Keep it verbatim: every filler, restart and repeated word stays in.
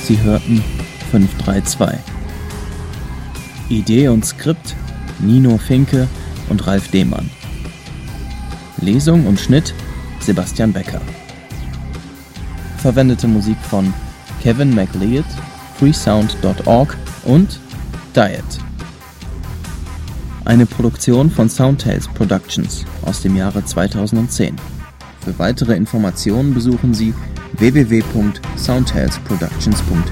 Sie hörten fünf drei zwei. Idee und Skript Nino Finke und Ralf Dehmann. Lesung und Schnitt Sebastian Becker. Verwendete Musik von Kevin MacLeod, freesound Punkt org und Diet. Eine Produktion von Soundtales Productions aus dem Jahre zweitausendzehn. Für weitere Informationen besuchen Sie w w w punkt soundtales productions punkt